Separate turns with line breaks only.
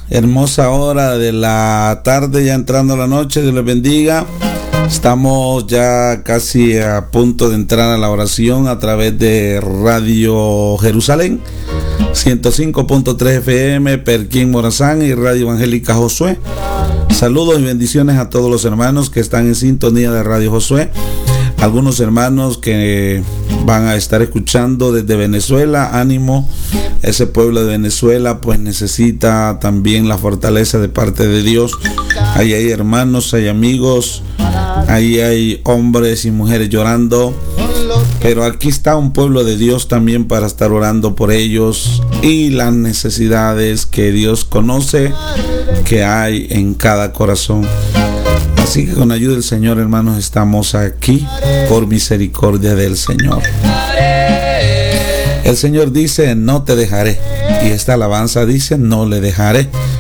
hermosa hora de la tarde, ya entrando a la noche. Dios les bendiga. Estamos ya casi a punto de entrar a la oración a través de Radio Jerusalén 105.3 FM, Perquín Morazán, y Radio Evangélica Josué. Saludos y bendiciones a todos los hermanos que están en sintonía de Radio Josué. Algunos hermanos que van a estar escuchando desde Venezuela, ánimo. Ese pueblo de Venezuela pues necesita también la fortaleza de parte de Dios. Ahí hay hermanos, hay amigos, ahí hay hombres y mujeres llorando, pero aquí está un pueblo de Dios también para estar orando por ellos y las necesidades que Dios conoce que hay en cada corazón. Así que con ayuda del Señor, hermanos, estamos aquí por misericordia del Señor. El Señor dice: no te dejaré, y esta alabanza dice: no le dejaré.